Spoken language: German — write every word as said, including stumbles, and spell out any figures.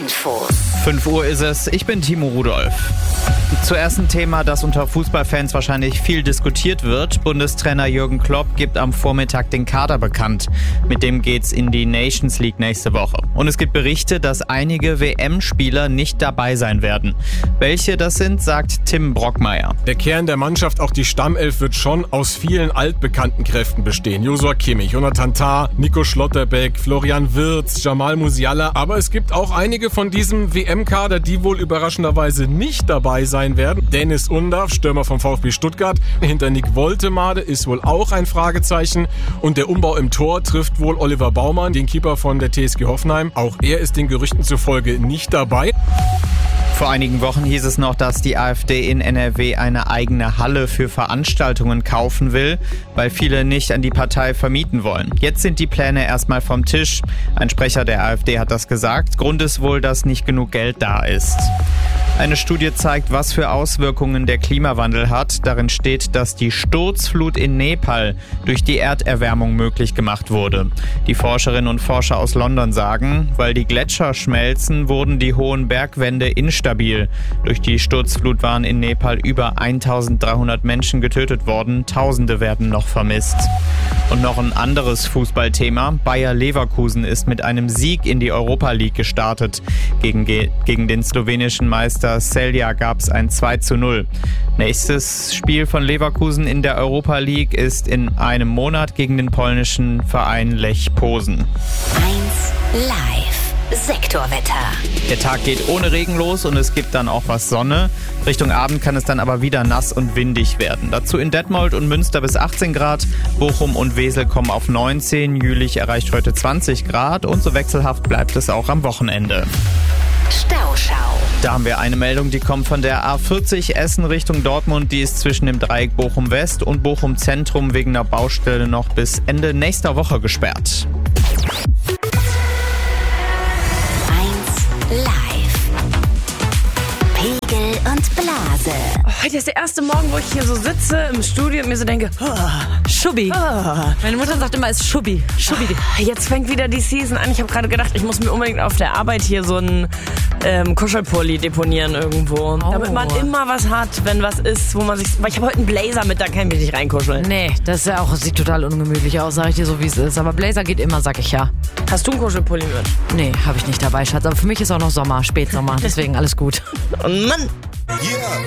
Info. fünf Uhr ist es, ich bin Timo Rudolph. Zuerst ein Thema, das unter Fußballfans wahrscheinlich viel diskutiert wird. Bundestrainer Jürgen Klopp gibt am Vormittag den Kader bekannt. Mit dem geht's in die Nations League nächste Woche. Und es gibt Berichte, dass einige W M-Spieler nicht dabei sein werden. Welche das sind, sagt Tim Brockmeier. Der Kern der Mannschaft, auch die Stammelf, wird schon aus vielen altbekannten Kräften bestehen. Joshua Kimmich, Jonathan Tah, Nico Schlotterbeck, Florian Wirtz, Jamal Musiala. Aber es gibt auch einige von diesem W M-Kader, die wohl überraschenderweise nicht dabei sein werden. Dennis Undaff, Stürmer vom VfB Stuttgart, hinter Nick Woltemade ist wohl auch ein Fragezeichen. Und der Umbau im Tor trifft wohl Oliver Baumann, den Keeper von der T S G Hoffenheim. Auch er ist den Gerüchten zufolge nicht dabei. Vor einigen Wochen hieß es noch, dass die AfD in N R W eine eigene Halle für Veranstaltungen kaufen will, weil viele nicht an die Partei vermieten wollen. Jetzt sind die Pläne erstmal vom Tisch. Ein Sprecher der AfD hat das gesagt. Grund ist wohl, dass nicht genug Geld da ist. Eine Studie zeigt, was für Auswirkungen der Klimawandel hat. Darin steht, dass die Sturzflut in Nepal durch die Erderwärmung möglich gemacht wurde. Die Forscherinnen und Forscher aus London sagen, weil die Gletscher schmelzen, wurden die hohen Bergwände instabil. Durch die Sturzflut waren in Nepal über eintausenddreihundert Menschen getötet worden. Tausende werden noch vermisst. Und noch ein anderes Fußballthema. Bayer Leverkusen ist mit einem Sieg in die Europa League gestartet. Gegen, gegen den slowenischen Meister Celje gab es ein zwei zu null. Nächstes Spiel von Leverkusen in der Europa League ist in einem Monat gegen den polnischen Verein Lech Posen. eins live. Sektorwetter. Der Tag geht ohne Regen los und es gibt dann auch was Sonne. Richtung Abend kann es dann aber wieder nass und windig werden. Dazu in Detmold und Münster bis achtzehn Grad. Bochum und Wesel kommen auf neunzehn. Jülich erreicht heute zwanzig Grad und so wechselhaft bleibt es auch am Wochenende. Stauschau. Da haben wir eine Meldung, die kommt von der A vierzig Essen Richtung Dortmund. Die ist zwischen dem Dreieck Bochum West und Bochum Zentrum wegen der Baustelle noch bis Ende nächster Woche gesperrt. Live. Pegel und Blase. Heute ist der erste Morgen, wo ich hier so sitze im Studio und mir so denke, oh, Schubbi. Oh. Meine Mutter sagt immer, es ist Schubbi. Schubbi. Jetzt fängt wieder die Season an. Ich habe gerade gedacht, ich muss mir unbedingt auf der Arbeit hier so einen ähm, Kuschelpulli deponieren irgendwo. Oh. Damit man immer was hat, wenn was ist, wo man sich... Weil ich habe heute einen Blazer mit, da kann ich mich nicht reinkuscheln. Nee, das ist ja auch, sieht total ungemütlich aus, sag ich dir so, wie es ist. Aber Blazer geht immer, sag ich ja. Hast du einen Kuschelpulli mit? Nee, habe ich nicht dabei, Schatz. Aber für mich ist auch noch Sommer, Spätsommer. Deswegen alles gut. Oh Mann! Yeah.